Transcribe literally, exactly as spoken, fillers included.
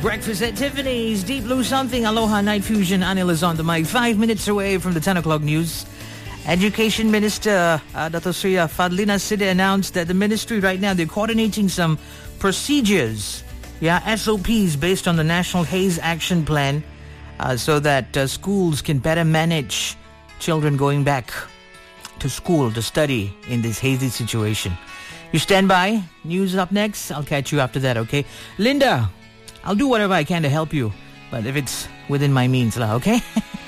Breakfast at Tiffany's, Deep Blue Something, Aloha Night Fusion. Anil is on the mic. Five minutes away from the ten o'clock news. Education Minister uh, Dato' Sri Fadlina Siddique announced that the ministry right now, they're coordinating some procedures, yeah, S O Ps based on the National Haze Action Plan uh, so that uh, schools can better manage children going back to school to study in this hazy situation. You stand by. News up next. I'll catch you after that, okay? Linda, I'll do whatever I can to help you, but if it's within my means, lah, okay?